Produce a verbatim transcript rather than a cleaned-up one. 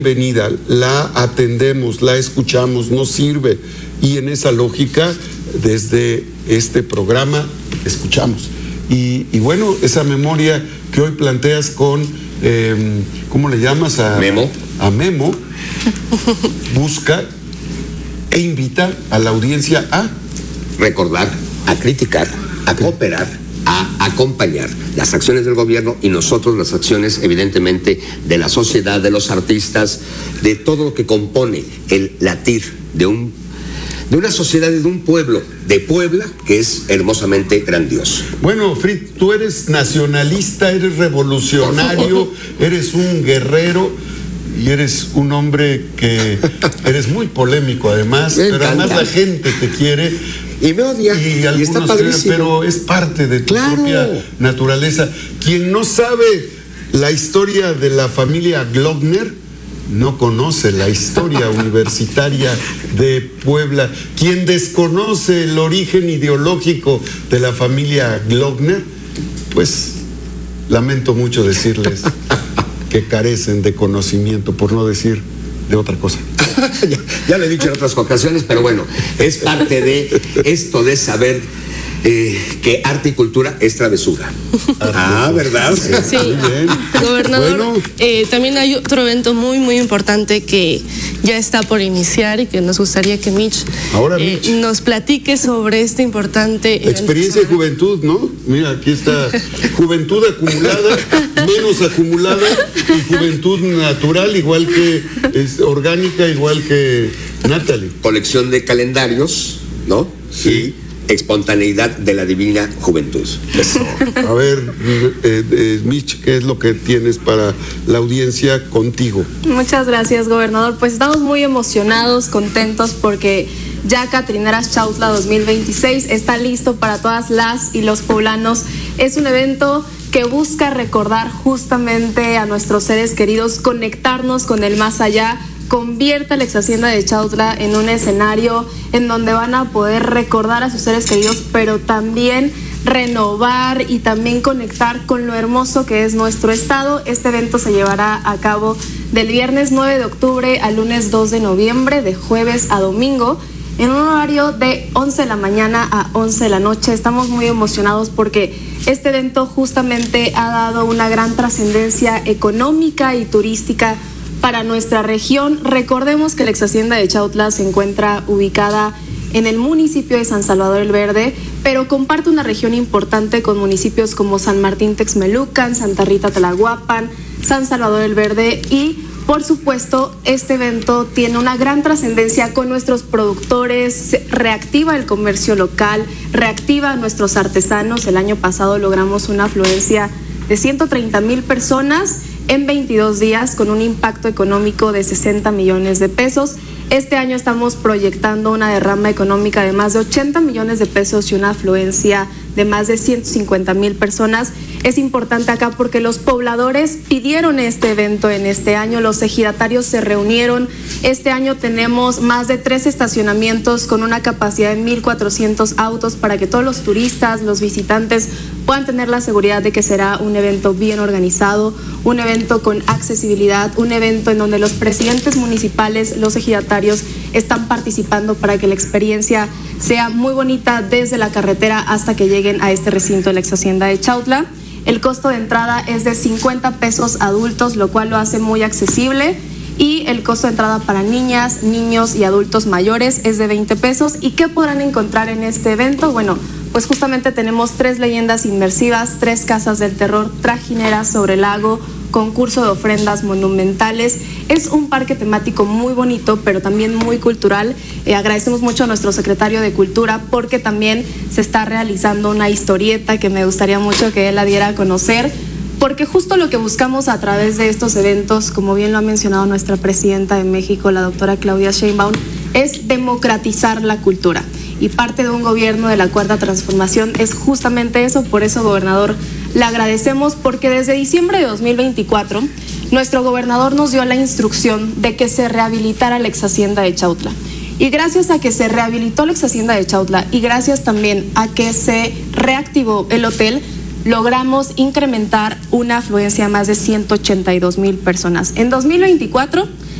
bienvenida, la atendemos, la escuchamos, nos sirve, y en esa lógica, desde este programa, escuchamos. Y, y bueno, esa memoria que hoy planteas con, eh, ¿cómo le llamas? A Memo. A Memo, busca e invita a la audiencia a recordar, a criticar, a cooperar, a acompañar las acciones del gobierno y nosotros las acciones, evidentemente, de la sociedad, de los artistas, de todo lo que compone el latir de un de una sociedad y de un pueblo, de Puebla, que es hermosamente grandioso. Bueno, Fritz, tú eres nacionalista, eres revolucionario, eres un guerrero y eres un hombre que eres muy polémico además, Me pero encanta. además la gente te quiere. Y me odia, y, y algunos está padrísimo. Pero es parte de tu Claro. propia naturaleza. Quien no sabe la historia de la familia Glockner, no conoce la historia universitaria de Puebla. Quien desconoce el origen ideológico de la familia Glockner, pues lamento mucho decirles que carecen de conocimiento, por no decir de otra cosa. ya, ya lo he dicho en otras ocasiones, pero bueno, es parte de esto de saber eh, que arte y cultura es travesura. Ah, ¿verdad? Sí, Muy bien. gobernador, Bueno. eh, también hay otro evento muy, muy importante que ya está por iniciar y que nos gustaría que Mitch, Ahora, eh, Mitch. nos platique sobre este importante evento. Experiencia y juventud, ¿no? Mira, aquí está juventud acumulada, menos acumulada, y juventud natural, igual que es orgánica, igual que Natalie. Colección de calendarios, ¿no? Sí. Y espontaneidad de la divina juventud. Eso. A ver, eh, eh, Mitch, ¿qué es lo que tienes para la audiencia contigo? Muchas gracias, gobernador. Pues estamos muy emocionados, contentos porque ya Catrineras Chautla dos mil veintiséis está listo para todas las y los poblanos. Es un evento que busca recordar justamente a nuestros seres queridos, conectarnos con el más allá. Convierte la ex hacienda de Chautla en un escenario en donde van a poder recordar a sus seres queridos, pero también renovar y también conectar con lo hermoso que es nuestro estado. Este evento se llevará a cabo del viernes nueve de octubre al lunes dos de noviembre, de jueves a domingo, en un horario de once de la mañana a once de la noche. Estamos muy emocionados porque este evento justamente ha dado una gran trascendencia económica y turística para nuestra región. Recordemos que la ex hacienda de Chautla se encuentra ubicada en el municipio de San Salvador el Verde, pero comparte una región importante con municipios como San Martín Texmelucan, Santa Rita Tlahuapan, San Salvador el Verde, y por supuesto este evento tiene una gran trascendencia con nuestros productores, reactiva el comercio local, reactiva a nuestros artesanos. El año pasado logramos una afluencia de ciento treinta mil personas en veintidós días con un impacto económico de sesenta millones de pesos. Este año estamos proyectando una derrama económica de más de ochenta millones de pesos y una afluencia de más de ciento cincuenta mil personas. Es importante acá porque los pobladores pidieron este evento en este año, los ejidatarios se reunieron. Este año tenemos más de tres estacionamientos con una capacidad de mil cuatrocientos autos para que todos los turistas, los visitantes puedan tener la seguridad de que será un evento bien organizado, un evento con accesibilidad, un evento en donde los presidentes municipales, los ejidatarios están participando para que la experiencia sea muy bonita desde la carretera hasta que lleguen a este recinto de la ex hacienda de Chautla. El costo de entrada es de cincuenta pesos adultos, lo cual lo hace muy accesible, y el costo de entrada para niñas, niños y adultos mayores es de veinte pesos. ¿Y qué podrán encontrar en este evento? Bueno, pues justamente tenemos tres leyendas inmersivas, tres casas del terror, trajineras sobre el lago, concurso de ofrendas monumentales. Es un parque temático muy bonito, pero también muy cultural. Eh, agradecemos mucho a nuestro secretario de Cultura porque también se está realizando una historieta que me gustaría mucho que él la diera a conocer, porque justo lo que buscamos a través de estos eventos, como bien lo ha mencionado nuestra presidenta de México, la doctora Claudia Sheinbaum, es democratizar la cultura. Y parte de un gobierno de la Cuarta Transformación es justamente eso. Por eso, gobernador, le agradecemos porque desde diciembre de dos mil veinticuatro nuestro gobernador nos dio la instrucción de que se rehabilitara la ex hacienda de Chautla. Y gracias a que se rehabilitó la ex hacienda de Chautla y gracias también a que se reactivó el hotel, logramos incrementar una afluencia a más de ciento ochenta y dos mil personas. En dos mil veinticuatro